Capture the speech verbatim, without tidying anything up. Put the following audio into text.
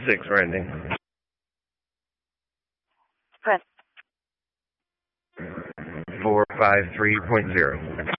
six for ending. Press. four five three point zero.